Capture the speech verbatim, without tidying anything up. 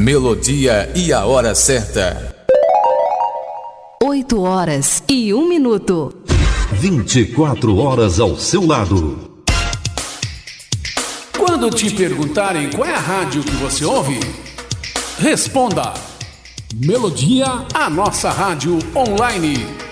melodia e a hora certa. oito horas e um minuto. vinte e quatro horas ao seu lado. Quando te perguntarem qual é a rádio que você ouve, responda: Melodia, a nossa rádio online.